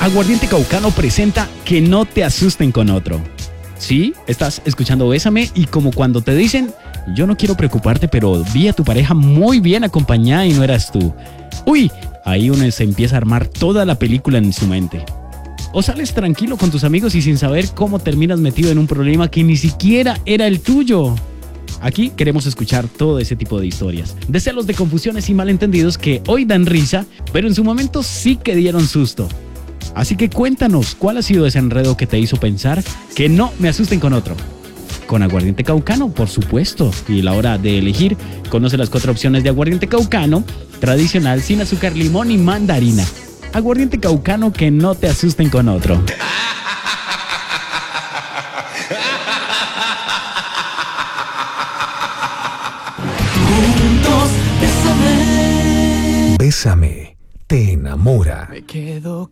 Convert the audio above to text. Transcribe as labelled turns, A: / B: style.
A: Aguardiente Caucano presenta Que no te asusten con otro. Sí, estás escuchando Bésame y como cuando te dicen, yo no quiero preocuparte, pero vi a tu pareja muy bien acompañada y no eras tú. Uy, ahí uno se empieza a armar toda la película en su mente. O sales tranquilo con tus amigos y sin saber cómo terminas metido en un problema que ni siquiera era el tuyo. Aquí queremos escuchar todo ese tipo de historias, de celos, de confusiones y malentendidos que hoy dan risa, pero en su momento sí que dieron susto. Así que cuéntanos, ¿cuál ha sido ese enredo que te hizo pensar que no me asusten con otro? Con aguardiente caucano, por supuesto. Y a la hora de elegir, conoce las 4 opciones de aguardiente caucano, tradicional, sin azúcar, limón y mandarina. Aguardiente caucano, que no te asusten con otro.
B: Bésame, te enamora.
C: Me quedo